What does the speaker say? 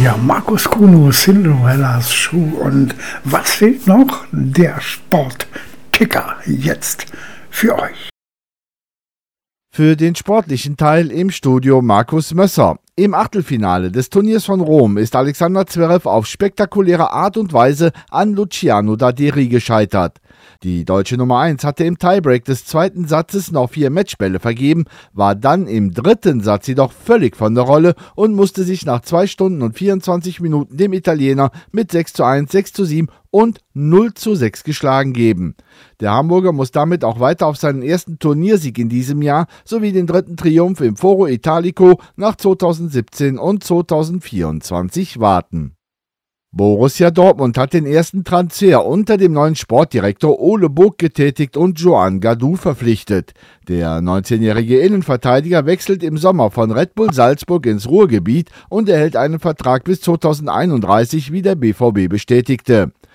Ja, Markus Kuno, Cinderellas Schuh und was fehlt noch? Der Sportticker jetzt für euch. Für den sportlichen Teil im Studio Markus Mösser. Im Achtelfinale des Turniers von Rom ist Alexander Zverev auf spektakuläre Art und Weise an Luciano Daderi gescheitert. Die deutsche Nummer 1 hatte im Tiebreak des zweiten Satzes noch 4 Matchbälle vergeben, war dann im dritten Satz jedoch völlig von der Rolle und musste sich nach 2 Stunden und 24 Minuten dem Italiener mit 6:1, 6:7 und 0:6 geschlagen geben. Der Hamburger muss damit auch weiter auf seinen ersten Turniersieg in diesem Jahr sowie den dritten Triumph im Foro Italico nach 2017 und 2024 warten. Borussia Dortmund hat den ersten Transfer unter dem neuen Sportdirektor Ole Burg getätigt und Joan Gadou verpflichtet. Der 19-jährige Innenverteidiger wechselt im Sommer von Red Bull Salzburg ins Ruhrgebiet und erhält einen Vertrag bis 2031, wie der BVB bestätigte.